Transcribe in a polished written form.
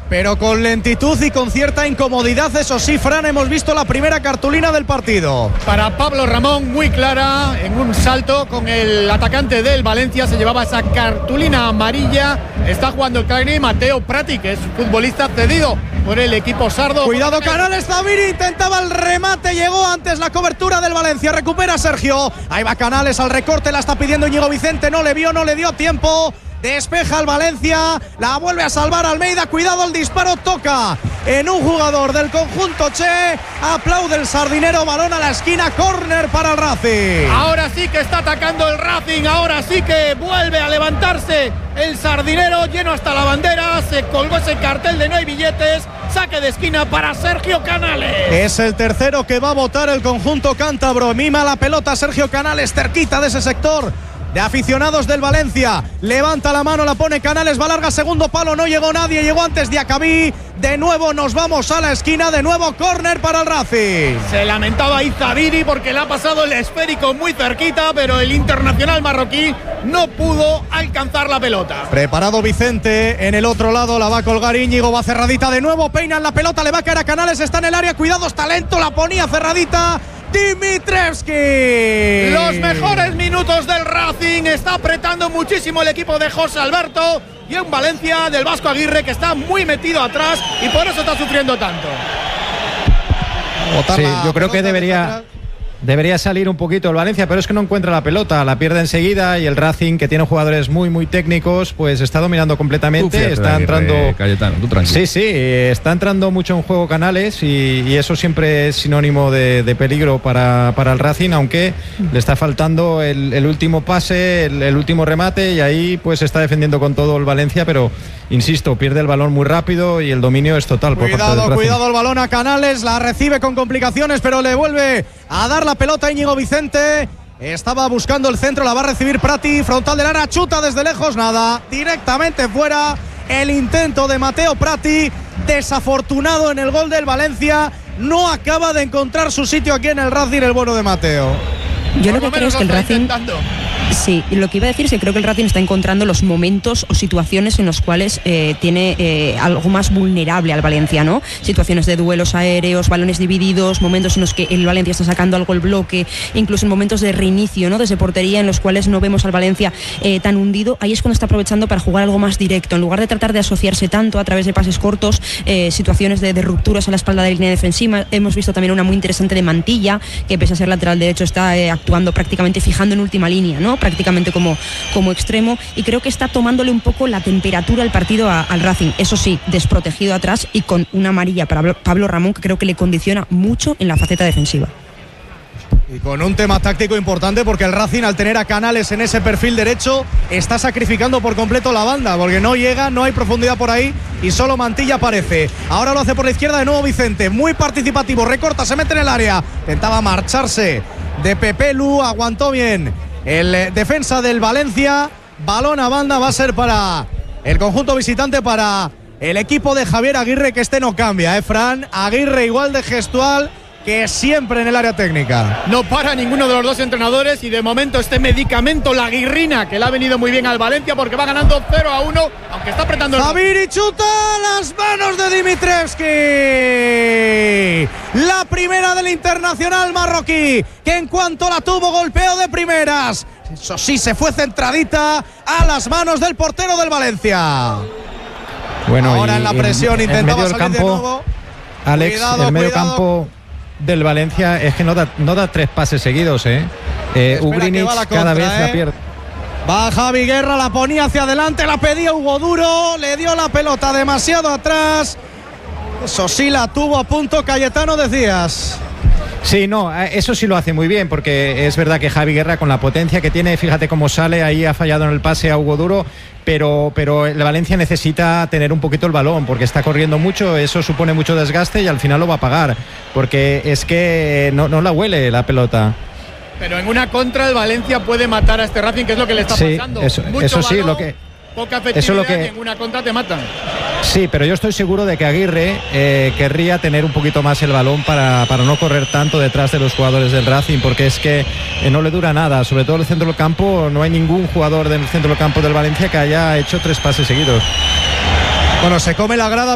pero con lentitud y con cierta incomodidad. Eso sí, Fran, hemos visto la primera cartulina del partido. Para Pablo Ramón, muy clara, en un salto con el atacante del Valencia, se llevaba esa cartulina amarilla. Está jugando el Cagliari, Mateo Prati, que es futbolista cedido por el equipo sardo. Cuidado, Canales, Zaviri intentaba el remate, llegó antes la cobertura del Valencia, recupera Sergio. Ahí va Canales al recorte, la está pidiendo Íñigo Vicente, no le vio, no le dio tiempo. Despeja el Valencia, la vuelve a salvar Almeida, cuidado el disparo, toca en un jugador del conjunto Che, aplaude el sardinero, balón a la esquina, córner para el Racing. Ahora sí que está atacando el Racing, ahora sí que vuelve a levantarse el sardinero, lleno hasta la bandera, se colgó ese cartel de no hay billetes, saque de esquina para Sergio Canales. Es el tercero que va a votar el conjunto cántabro, mima la pelota Sergio Canales, cerquita de ese sector de aficionados del Valencia, levanta la mano, la pone Canales, va larga, segundo palo, no llegó nadie, llegó antes Diacabí, de nuevo nos vamos a la esquina, de nuevo córner para el Racing. Se lamentaba ahí Zaviri porque le ha pasado el esférico muy cerquita, pero el internacional marroquí no pudo alcanzar la pelota. Preparado Vicente, en el otro lado la va a colgar Íñigo, va cerradita de nuevo, peinan la pelota, le va a caer a Canales, está en el área, cuidados, talento, la ponía cerradita Dimitrievski. Los mejores minutos del Racing, está apretando muchísimo el equipo de José Alberto y un Valencia del Vasco Aguirre que está muy metido atrás y por eso está sufriendo tanto. Sí, yo creo que debería salir un poquito el Valencia, pero es que no encuentra la pelota, la pierde enseguida y el Racing, que tiene jugadores muy muy técnicos, pues está dominando completamente, está entrando Cayetano, tú tranquilo. Sí, está entrando mucho en juego Canales y eso siempre es sinónimo de peligro para el Racing, aunque le está faltando el último pase, el último remate, y ahí pues está defendiendo con todo el Valencia, pero insisto, pierde el balón muy rápido y el dominio es total por parte del Racing. Cuidado el balón a Canales, la recibe con complicaciones, pero le vuelve a dar la pelota a Íñigo Vicente. Estaba buscando el centro, la va a recibir Prati, frontal del área, chuta desde lejos, nada, directamente fuera. El intento de Mateo Prati, desafortunado en el gol del Valencia, no acaba de encontrar su sitio aquí en el Racing, el bueno de Mateo. Yo lo que creo es que el Racing... Sí, lo que iba a decir es que creo que el Racing está encontrando los momentos o situaciones en los cuales tiene algo más vulnerable al Valencia, ¿no? Situaciones de duelos aéreos, balones divididos, momentos en los que el Valencia está sacando algo el bloque, incluso en momentos de reinicio, ¿no? Desde portería en los cuales no vemos al Valencia tan hundido. Ahí es cuando está aprovechando para jugar algo más directo, en lugar de tratar de asociarse tanto a través de pases cortos, situaciones de rupturas a la espalda de la línea defensiva. Hemos visto también una muy interesante de Mantilla, que pese a ser lateral derecho está actuando prácticamente fijando en última línea, ¿no? Prácticamente como extremo, y creo que está tomándole un poco la temperatura al partido al Racing, eso sí, desprotegido atrás y con una amarilla para Pablo Ramón que creo que le condiciona mucho en la faceta defensiva. Y con un tema táctico importante, porque el Racing, al tener a Canales en ese perfil derecho, está sacrificando por completo la banda, porque no llega, no hay profundidad por ahí y solo Mantilla aparece. Ahora lo hace por la izquierda de nuevo Vicente, muy participativo, recorta, se mete en el área, intentaba marcharse de Pepe Lu, aguantó bien el defensa del Valencia. Balón a banda, va a ser para el conjunto visitante, para el equipo de Javier Aguirre, que no cambia, Fran. Aguirre igual de gestual que siempre en el área técnica. No para ninguno de los dos entrenadores y de momento este medicamento, la guirrina, que le ha venido muy bien al Valencia porque va ganando 0-1, aunque está apretando el... Zaviri chuta las manos de Dimitrievski. La primera del internacional marroquí, que en cuanto la tuvo, golpeo de primeras. Eso sí, se fue centradita a las manos del portero del Valencia. Bueno, ahora en la presión intentaba salir campo, de nuevo. Alex, el medio campo del Valencia es que no da 3 pases seguidos, Ugrinic cada vez la pierde. Va Javi Guerra, la ponía hacia adelante, la pedía Hugo Duro, le dio la pelota demasiado atrás. Eso sí, la tuvo a punto Cayetano, decías. Sí, no, eso sí lo hace muy bien, porque es verdad que Javi Guerra, con la potencia que tiene, fíjate cómo sale, ahí ha fallado en el pase a Hugo Duro, pero el Valencia necesita tener un poquito el balón, porque está corriendo mucho, eso supone mucho desgaste y al final lo va a pagar, porque es que no la huele la pelota. Pero en una contra el Valencia puede matar a este Racing, que es lo que le está pasando. Eso sí, balón, poca efectividad, y en una contra te matan. Sí, pero yo estoy seguro de que Aguirre querría tener un poquito más el balón para no correr tanto detrás de los jugadores del Racing, porque es que no le dura nada, sobre todo en el centro del campo. No hay ningún jugador del centro del campo del Valencia que haya hecho 3 pases seguidos. Bueno, se come la grada.